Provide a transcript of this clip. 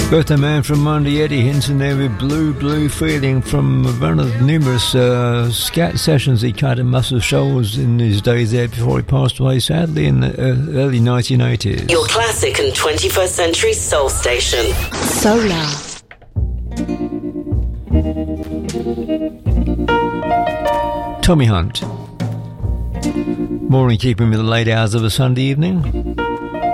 Birthday Man from Monday, Eddie Hinton there with Blue Blue Feeling from one of the numerous scat sessions he cut in Muscle Shoals in his days there before he passed away sadly in the early 1980s. Your classic and 21st century soul station. Solar. Tommy Hunt. More in keeping with the late hours of a Sunday evening.